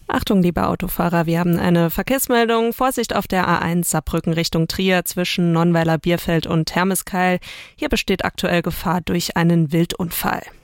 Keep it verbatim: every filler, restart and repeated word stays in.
Achtung, liebe Autofahrer, wir haben eine Verkehrsmeldung. Vorsicht auf der A eins Saarbrücken Richtung Trier zwischen Nonnweiler Bierfeld und Hermeskeil. Hier besteht aktuell Gefahr durch einen Wildunfall.